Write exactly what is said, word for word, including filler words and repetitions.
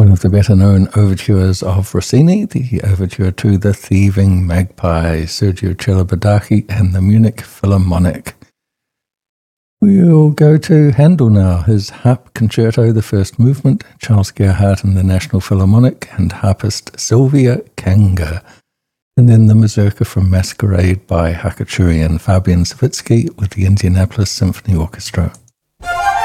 one of the better-known overtures of Rossini, the overture to The Thieving Magpie, Sergio Celibidache and the Munich Philharmonic. We'll go to Handel now, his Harp Concerto, the first movement, Charles Gerhardt and the National Philharmonic, and harpist Sylvia Kanga. And then the Mazurka from Masquerade by Khachaturian, Fabian Savitsky with the Indianapolis Symphony Orchestra.